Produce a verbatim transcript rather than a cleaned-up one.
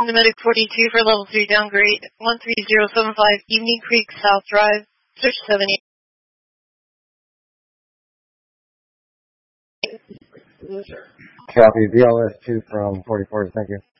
The Medic forty-two for level three downgrade, one three zero seven five, Evening Creek South Drive, switch seventy. Copy, V L S two from forty-four, thank you.